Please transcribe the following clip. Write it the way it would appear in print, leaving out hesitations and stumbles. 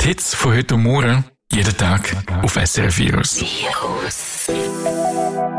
Hits von heute und morgen, jeden Tag auf SRF Virus.